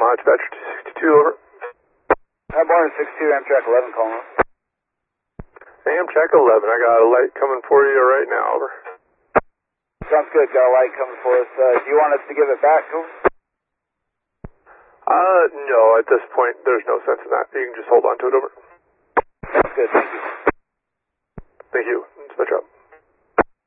Dispatcher 262, over. Morning 62, Amtrak 11 calling. Amtrak 11, I got a light coming for you right now, over. Sounds good, got a light coming for us. Do you want us to give it back to him? No, at this point, there's no sense in that. You can just hold on to it, over. Sounds good, thank you. Thank you. Dispatcher out.